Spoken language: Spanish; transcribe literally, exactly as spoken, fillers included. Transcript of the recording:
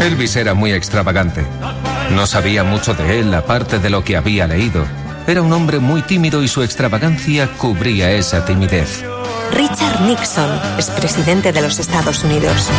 Elvis era muy extravagante. No sabía mucho de él, aparte de lo que había leído. Era un hombre muy tímido y su extravagancia cubría esa timidez. Richard Nixon, expresidente de los Estados Unidos.